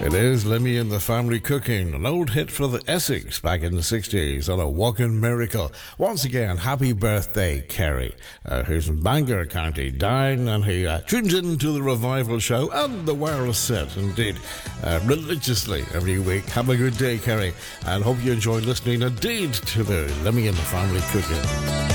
It is Lemmy and the Family Cooking, an old hit for the Essex back in the 60s on a walking miracle. Once again, happy birthday, Kerry, who's in Bangor County, Down, and he tunes into the Revival Show and the Wireless Set, indeed, religiously every week. Have a good day, Kerry, and hope you enjoyed listening indeed to the Lemmy and the Family Cooking.